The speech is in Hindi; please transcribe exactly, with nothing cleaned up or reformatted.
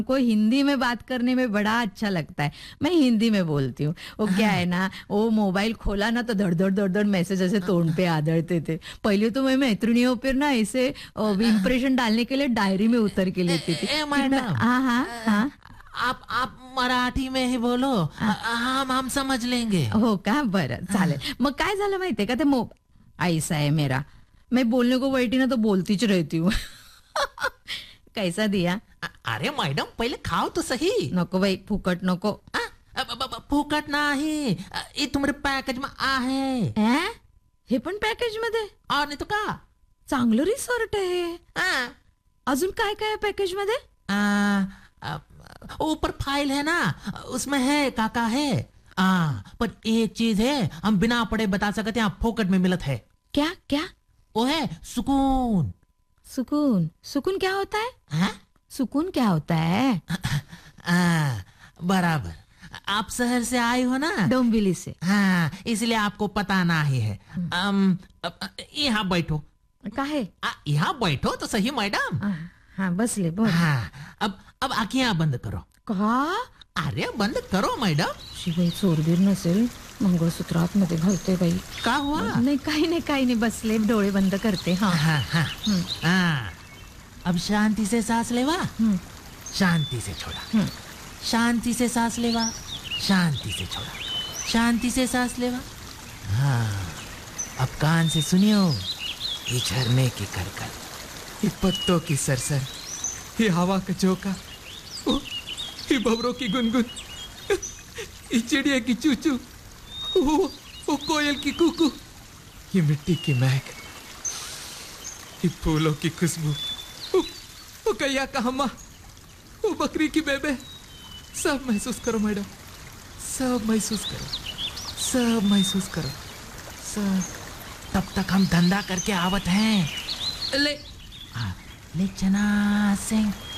को हिंदी में बात करने में बड़ा अच्छा लगता है, मैं हिंदी में बोलती हूँ। वो क्या है ना, वो मोबाइल खोला ना तो धड़ धड़ धड़ धड़ मैसेज ऐसे तोड़ पे आदरते थे। पहले तो मैं मैत्रिणियों पर ना ऐसे इंप्रेशन डालने के लिए डायरी में उतर के लेती थी। मैडम, हाँ हाँ हाँ, आप आप मराठी में ही बोलो, हम हम समझ लेंगे। हो का, बरं चालेल। मग काय झालं माहितीये का, ते मो ऐसा है मेरा, मैं बोलने को बैठी ना तो बोलतीच रहती हूँ। कैसा दिया? अरे मैडम, पहिले खाओ तो सही। नको बाई, फुकट नको। फुकट नाही, हे तुमरे पॅकेज में आहे। हे पण पॅकेज मध्ये? और नाही तो का, चांगलं रिसॉर्ट आहे। अजून काय काय पॅकेज मध्ये? ऊपर फाइल है ना, उसमें है काका है। आ, पर एक चीज है, हम बिना पढ़े बता सकते हैं, फोकट में मिलत है। क्या क्या? वो है सुकून। सुकून? सुकून क्या होता है? हाँ? सुकून क्या होता है? आ, बराबर, आप शहर से आए हो ना, डोंबिवली से। हाँ, इसलिए आपको पता ना ही है। यहाँ बैठो। काहे? यहाँ बैठो तो सही मैडम। हाँ बसले, बोल। हाँ, अब अब आंखें बंद करो। का? अरे बंद करो मैडम। शिवाई चोरबीर नसेल, मंगळसूत्रात मध्ये घालते बाई। का हुआ? नहीं, काही नहीं काही नहीं, बसले, डोळे बंद करते। हाँ हाँ हाँ, हाँ। अब शांति से सांस लेवा, शांति से छोड़ा, शांति से सांस लेवा, शांति से छोड़ा, शांति से सांस लेवा। हाँ, अब कान से सुनियो, ये झरने की कलकल, ये पत्तों की सरसर, ये हवा का झोंका, ये भंवरों की गुनगुन, ये चिड़िया की चूचू, वो, वो कोयल की कूकू, ये मिट्टी की महक, ये फूलों की खुशबू, वो, वो गैया का हम्मा, वो बकरी की बेबे, सब महसूस करो मैडम, सब महसूस करो, सब महसूस करो, सब। तब तक हम धंधा करके आवत हैं। ले, ले चना सिंह।